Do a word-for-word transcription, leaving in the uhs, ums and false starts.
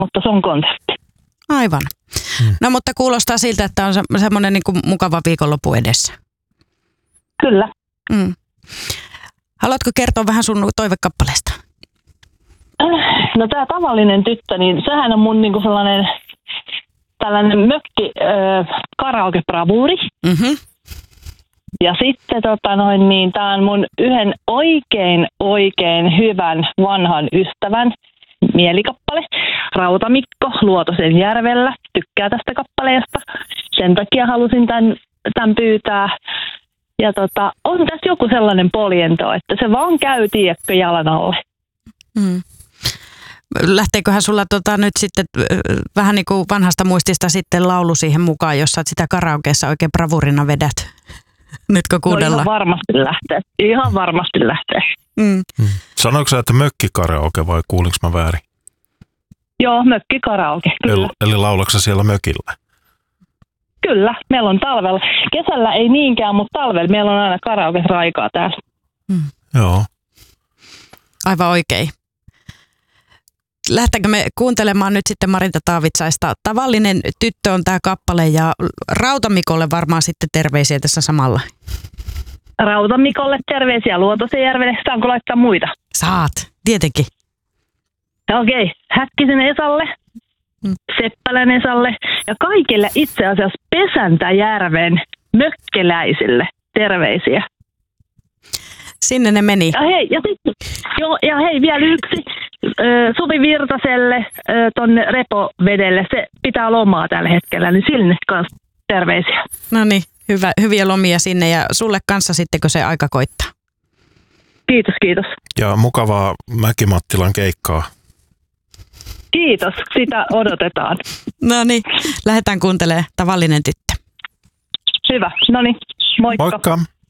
mutta se on konsepti. Aivan. Hmm. No mutta kuulostaa siltä, että on se, semmoinen niin kuin mukava viikonloppu edessä. Kyllä. Hmm. Haluatko kertoa vähän sun toivekappaleesta? No tämä tavallinen tyttö, niin sehän on mun niinku sellainen tällainen mökki äh, karaoke-bravuuri. Mm-hmm. Ja sitten tota noin, niin tää on mun yhden oikein oikein hyvän vanhan ystävän mielikappale. Rautamikko Luotosen järvellä tykkää tästä kappaleesta. Sen takia halusin tämän, tämän pyytää. Ja tota, on tässä joku sellainen poljento, että se vaan käy tiedätkö jalan alle. Mm. Lähteeköhän sulla tota nyt sitten vähän niin kuin vanhasta muistista sitten laulu siihen mukaan, jos sä sitä karaokeessa oikein bravurina vedät? Nytkö kuunnellaan? No ihan varmasti lähtee. Ihan varmasti lähtee. Mm. Mm. Sanoitko sä, että mökkikaraoke vai kuulinko mä väärin? Joo, mökkikaraoke. Eli, eli laulatko sä siellä mökillä? Kyllä, meillä on talvella. Kesällä ei niinkään, mutta talvella meillä on aina karaoke-raikaa täällä. Mm. Joo. Aivan oikein. Lähdetäänkö me kuuntelemaan nyt sitten Marita Taavitsaista? Tavallinen tyttö on tämä kappale ja Rautamikolle varmaan sitten terveisiä tässä samalla. Rautamikolle terveisiä Luotosenjärvelle. Saanko laittaa muita? Saat, tietenkin. Okei, okay. Häkkisen Esalle, mm. Seppälän Esalle ja kaikille itse asiassa Pesäntäjärven mökkeläisille terveisiä. Sinne ne meni. Ja hei, ja, sit, joo, ja hei vielä yksi. Suvi Virtaselle tonne Repovedelle. Se pitää lomaa tällä hetkellä, niin sille kanssa terveisiä. No niin, hyvä, hyviä lomia sinne ja sulle kanssa sitten, kun se aika koittaa. Kiitos, kiitos. Ja mukavaa Mäki-Mattilan keikkaa. Kiitos, sitä odotetaan. No niin, lähdetään kuuntelemaan Tavallinen tyttö. Hyvä, no niin, moikka. Moikka.